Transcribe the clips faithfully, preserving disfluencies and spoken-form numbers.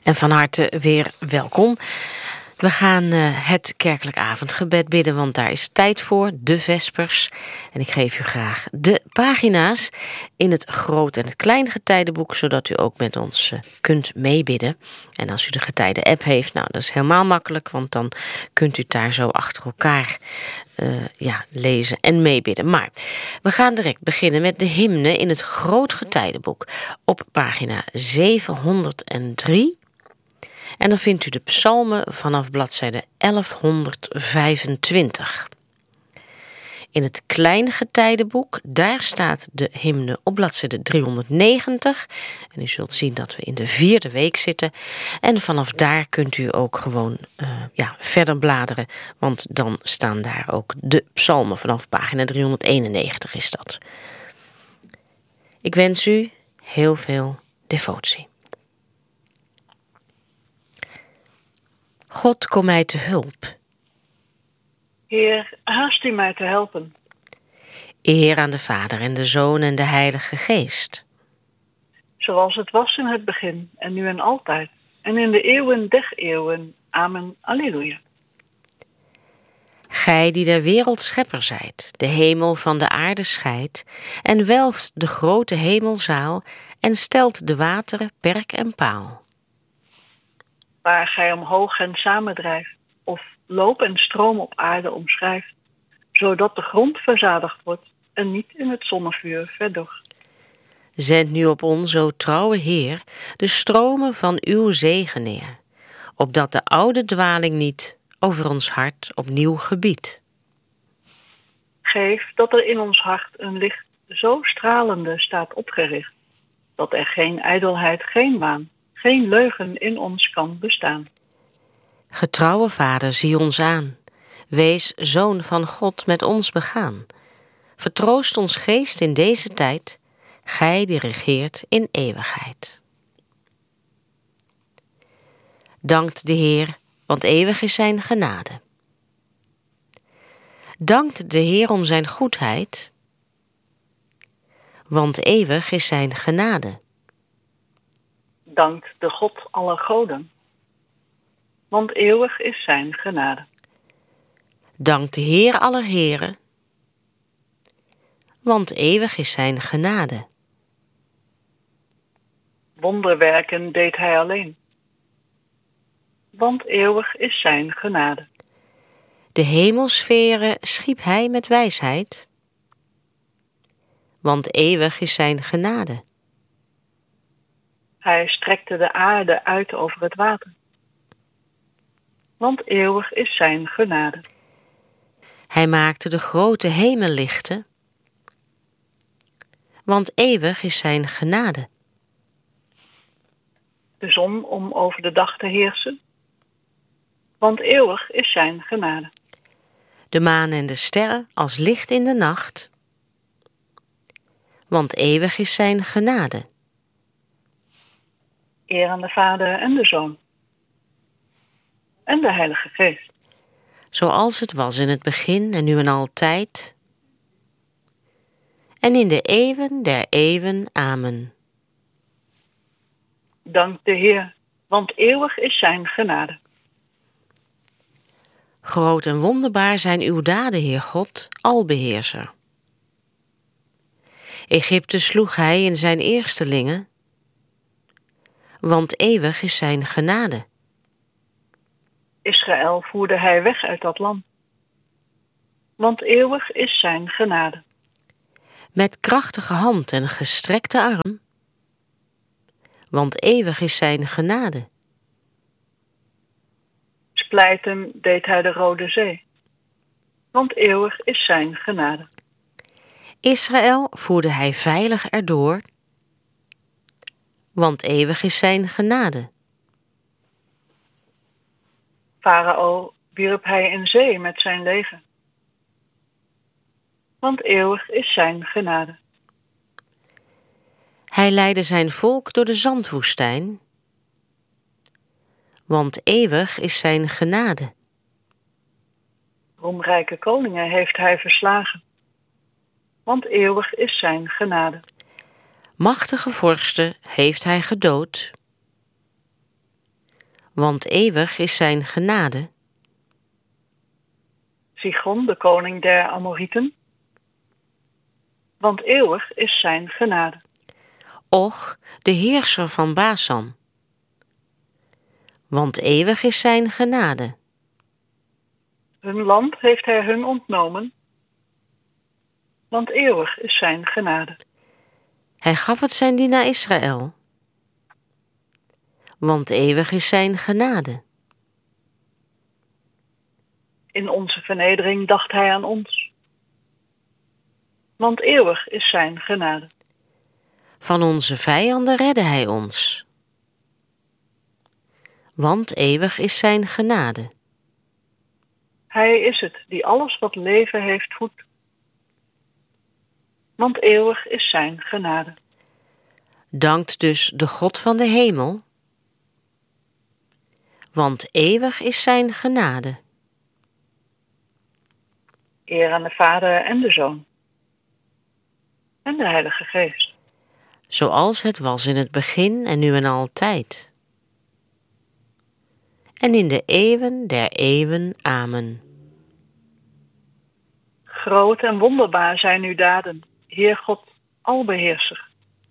En van harte weer welkom. We gaan uh, het kerkelijk avondgebed bidden, want daar is tijd voor, de vespers. En ik geef u graag de pagina's in het groot en het klein getijdenboek, zodat u ook met ons uh, kunt meebidden. En als u de getijden-app heeft, nou, dat is helemaal makkelijk, want dan kunt u het daar zo achter elkaar uh, ja, lezen en meebidden. Maar we gaan direct beginnen met de hymne in het groot getijdenboek op pagina zevenhonderddrie. En dan vindt u de psalmen vanaf bladzijde elfhonderdvijfentwintig. In het kleine getijdenboek, daar staat de hymne op bladzijde driehonderdnegentig. En u zult zien dat we in de vierde week zitten. En vanaf daar kunt u ook gewoon uh, ja, verder bladeren. Want dan staan daar ook de psalmen. Vanaf pagina driehonderdeenennegentig is dat. Ik wens u heel veel devotie. God, kom mij te hulp. Heer, haast u mij te helpen. Eer aan de Vader en de Zoon en de Heilige Geest. Zoals het was in het begin, en nu en altijd, en in de eeuwen der eeuwen. Amen. Alleluia. Gij die der wereld schepper zijt, de hemel van de aarde scheidt, en welft de grote hemelzaal, en stelt de wateren perk en paal. Waar gij omhoog en samendrijft, of loop en stroom op aarde omschrijft, zodat de grond verzadigd wordt en niet in het zonnevuur verdoogt. Zend nu op ons, o trouwe Heer, de stromen van uw zegen neer, opdat de oude dwaling niet over ons hart opnieuw gebiedt. Geef dat er in ons hart een licht zo stralende staat opgericht, dat er geen ijdelheid, geen waan, geen leugen in ons kan bestaan. Getrouwe Vader, zie ons aan. Wees Zoon van God met ons begaan. Vertroost ons geest in deze tijd, gij die regeert in eeuwigheid. Dankt de Heer, want eeuwig is zijn genade. Dankt de Heer om zijn goedheid, want eeuwig is zijn genade. Dankt de God aller goden, want eeuwig is zijn genade. Dankt de Heer aller heren, want eeuwig is zijn genade. Wonderwerken deed hij alleen, want eeuwig is zijn genade. De hemelsferen schiep hij met wijsheid, want eeuwig is zijn genade. Hij strekte de aarde uit over het water, want eeuwig is zijn genade. Hij maakte de grote hemellichten, want eeuwig is zijn genade. De zon om over de dag te heersen, want eeuwig is zijn genade. De maan en de sterren als licht in de nacht, want eeuwig is zijn genade. Eer aan de Vader en de Zoon en de Heilige Geest. Zoals het was in het begin en nu en altijd, en in de eeuwen der eeuwen. Amen. Dank de Heer, want eeuwig is zijn genade. Groot en wonderbaar zijn uw daden, Heer God, albeheerser. Egypte sloeg hij in zijn eerstelingen, want eeuwig is zijn genade. Israël voerde hij weg uit dat land, want eeuwig is zijn genade. Met krachtige hand en gestrekte arm, want eeuwig is zijn genade. Splijten deed hij de Rode Zee, want eeuwig is zijn genade. Israël voerde hij veilig erdoor, want eeuwig is zijn genade. Farao wierp hij in zee met zijn leger, want eeuwig is zijn genade. Hij leidde zijn volk door de zandwoestijn, want eeuwig is zijn genade. Roemrijke koningen heeft hij verslagen, want eeuwig is zijn genade. Machtige vorsten heeft hij gedood, Want eeuwig is zijn genade. Sigon, de koning der Amorieten. Want eeuwig is zijn genade. Och, de heerser van Basan. Want eeuwig is zijn genade. Hun land heeft hij hun ontnomen. Want eeuwig is zijn genade. Hij gaf het zijn dienaar Israël. Want eeuwig is zijn genade. In onze vernedering dacht hij aan ons. Want eeuwig is zijn genade. Van onze vijanden redde hij ons. Want eeuwig is zijn genade. Hij is het die alles wat leven heeft voedt. Want eeuwig is zijn genade. Dankt dus de God van de hemel. Want eeuwig is zijn genade. Eer aan de Vader en de Zoon. En de Heilige Geest. Zoals het was in het begin en nu en altijd. En in de eeuwen der eeuwen. Amen. Groot en wonderbaar zijn uw daden, Heer God, albeheerser.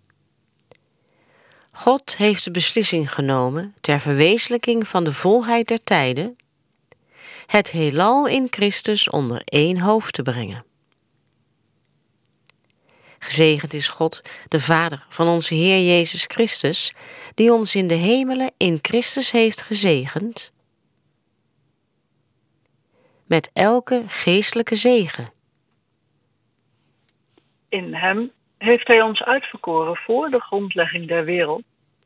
God heeft de beslissing genomen ter verwezenlijking van de volheid der tijden, het heelal in Christus onder één hoofd te brengen. Gezegend is God, de Vader van onze Heer Jezus Christus, die ons in de hemelen in Christus heeft gezegend, met elke geestelijke zegen. In hem heeft hij ons uitverkoren voor de grondlegging der wereld,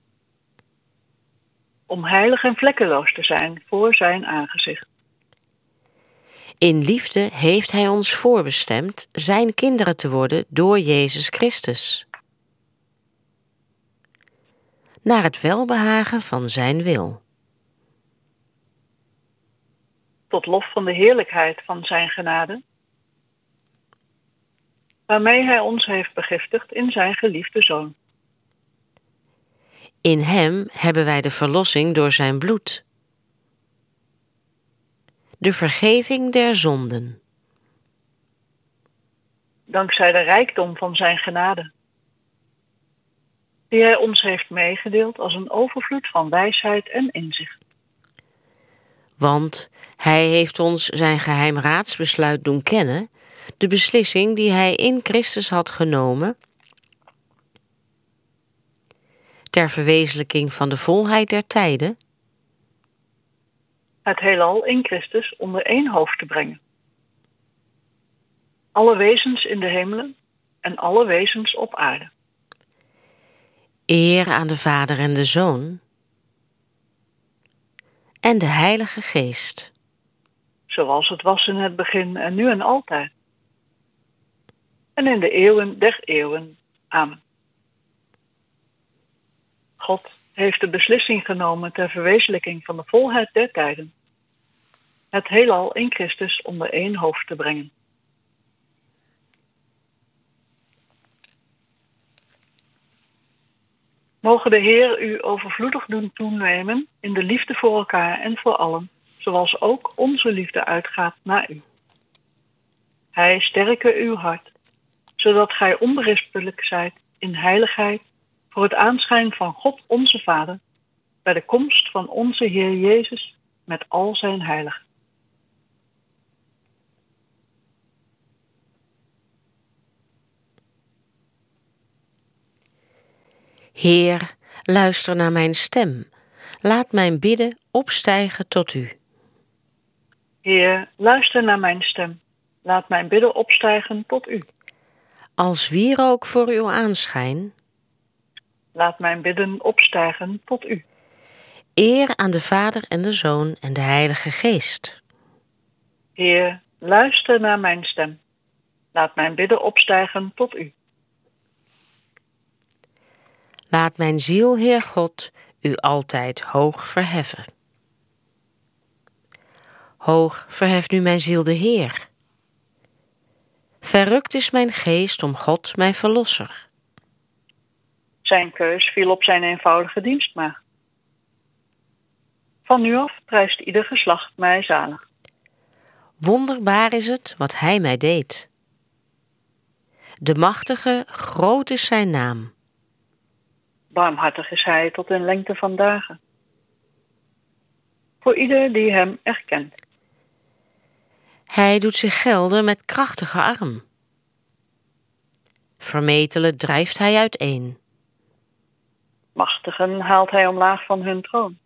om heilig en vlekkeloos te zijn voor zijn aangezicht. In liefde heeft hij ons voorbestemd zijn kinderen te worden door Jezus Christus, naar het welbehagen van zijn wil. Tot lof van de heerlijkheid van zijn genade, waarmee hij ons heeft begiftigd in zijn geliefde Zoon. In hem hebben wij de verlossing door zijn bloed, de vergeving der zonden. Dankzij de rijkdom van zijn genade, die hij ons heeft meegedeeld als een overvloed van wijsheid en inzicht. Want hij heeft ons zijn geheim raadsbesluit doen kennen, de beslissing die hij in Christus had genomen, ter verwezenlijking van de volheid der tijden, het heelal in Christus onder één hoofd te brengen. Alle wezens in de hemelen en alle wezens op aarde. Eer aan de Vader en de Zoon en de Heilige Geest. Zoals het was in het begin en nu en altijd. En in de eeuwen der eeuwen. Amen. God heeft de beslissing genomen ter verwezenlijking van de volheid der tijden, het heelal in Christus onder één hoofd te brengen. Mogen de Heer u overvloedig doen toenemen in de liefde voor elkaar en voor allen, zoals ook onze liefde uitgaat naar u. Hij sterke uw hart, zodat gij onberispelijk zijt in heiligheid voor het aanschijn van God onze Vader, bij de komst van onze Heer Jezus met al zijn heiligen. Heer, luister naar mijn stem. Laat mijn bidden opstijgen tot u. Heer, luister naar mijn stem. Laat mijn bidden opstijgen tot u. Als wierook voor uw aanschijn. Laat mijn bidden opstijgen tot u. Eer aan de Vader en de Zoon en de Heilige Geest. Heer, luister naar mijn stem. Laat mijn bidden opstijgen tot u. Laat mijn ziel, Heer God, u altijd hoog verheffen. Hoog verheft nu mijn ziel de Heer. Verrukt is mijn geest om God, mijn verlosser. Zijn keus viel op zijn eenvoudige dienstmaagd. Van nu af prijst ieder geslacht mij zalig. Wonderbaar is het wat hij mij deed. De machtige, groot is zijn naam. Barmhartig is hij tot in lengte van dagen. Voor ieder die hem erkent. Hij doet zich gelden met krachtige arm. Vermetelen drijft hij uiteen. Machtigen haalt hij omlaag van hun troon.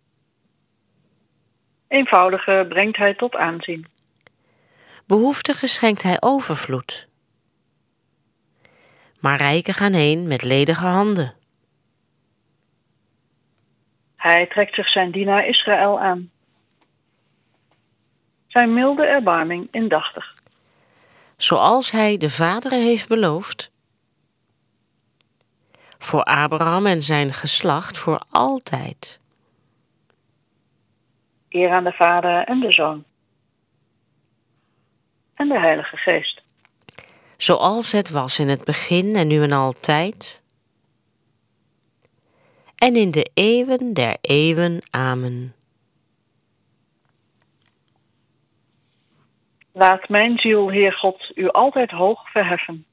Eenvoudigen brengt hij tot aanzien. Behoeftigen schenkt hij overvloed. Maar rijken gaan heen met ledige handen. Hij trekt zich zijn dienaar Israël aan. Zijn milde erbarming indachtig. Zoals hij de vaderen heeft beloofd. Voor Abraham en zijn geslacht voor altijd. Eer aan de Vader en de Zoon. En de Heilige Geest. Zoals het was in het begin en nu en altijd. En in de eeuwen der eeuwen. Amen. Laat mijn ziel, Heer God, u altijd hoog verheffen.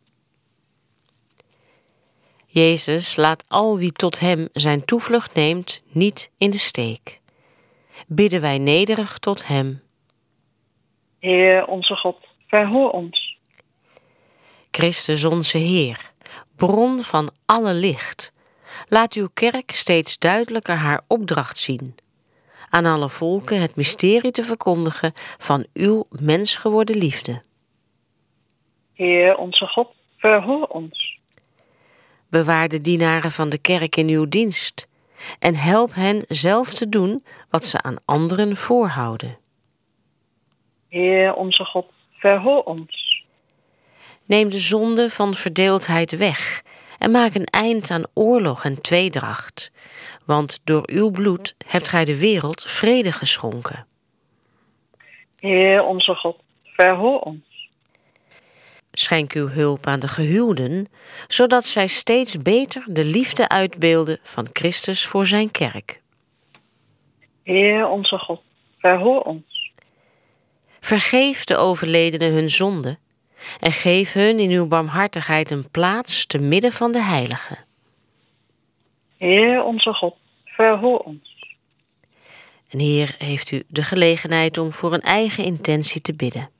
Jezus laat al wie tot hem zijn toevlucht neemt niet in de steek. Bidden wij nederig tot hem. Heer onze God, verhoor ons. Christus onze Heer, bron van alle licht, laat uw kerk steeds duidelijker haar opdracht zien. Aan alle volken het mysterie te verkondigen van uw mensgeworden liefde. Heer onze God, verhoor ons. Bewaar de dienaren van de kerk in uw dienst en help hen zelf te doen wat ze aan anderen voorhouden. Heer onze God, verhoor ons. Neem de zonde van verdeeldheid weg en maak een eind aan oorlog en tweedracht, want door uw bloed hebt gij de wereld vrede geschonken. Heer onze God, verhoor ons. Schenk uw hulp aan de gehuwden, zodat zij steeds beter de liefde uitbeelden van Christus voor zijn kerk. Heer onze God, verhoor ons. Vergeef de overledenen hun zonde en geef hun in uw barmhartigheid een plaats te midden van de heiligen. Heer onze God, verhoor ons. En Heer, heeft u de gelegenheid om voor een eigen intentie te bidden.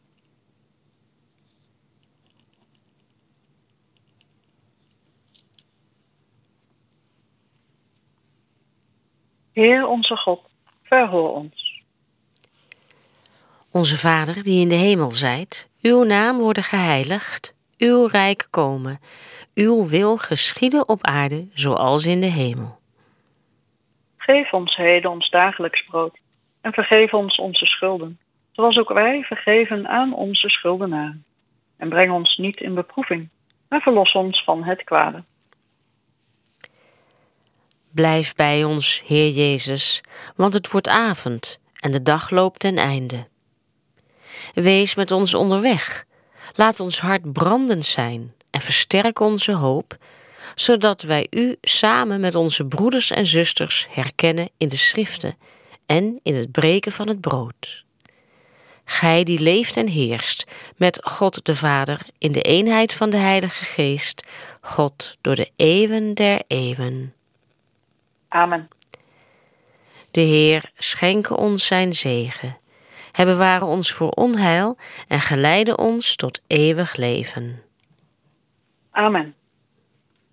Heer onze God, verhoor ons. Onze Vader, die in de hemel zijt, uw naam worden geheiligd, uw rijk komen, uw wil geschieden op aarde zoals in de hemel. Geef ons heden ons dagelijks brood en vergeef ons onze schulden, zoals ook wij vergeven aan onze schuldenaren. En breng ons niet in beproeving, maar verlos ons van het kwade. Blijf bij ons, Heer Jezus, want het wordt avond en de dag loopt ten einde. Wees met ons onderweg, laat ons hart brandend zijn en versterk onze hoop, zodat wij u samen met onze broeders en zusters herkennen in de schriften en in het breken van het brood. Gij die leeft en heerst met God de Vader in de eenheid van de Heilige Geest, God door de eeuwen der eeuwen. Amen. De Heer schenke ons zijn zegen. Hij beware ons voor onheil en geleide ons tot eeuwig leven. Amen.